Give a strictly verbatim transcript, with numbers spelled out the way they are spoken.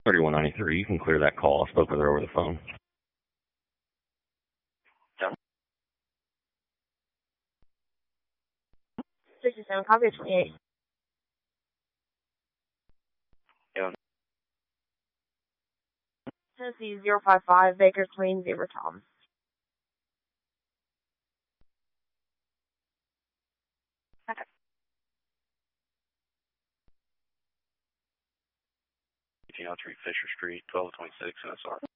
thirty-one ninety-three. You can clear that call. I spoke with her over the phone. sixty-seven, copy twenty-eight. Yeah. Tennessee zero five five, Baker Queen, Zebra Tom. Okay. eighteen oh three Fisher Street, twelve twenty-six, N S R.